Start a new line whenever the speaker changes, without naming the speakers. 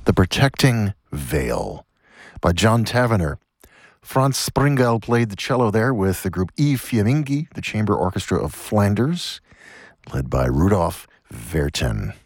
The Protecting Veil by John Tavener. Franz Springall played the cello there with the group I Fiammingi, the chamber orchestra of Flanders, led by Rudolf Verten.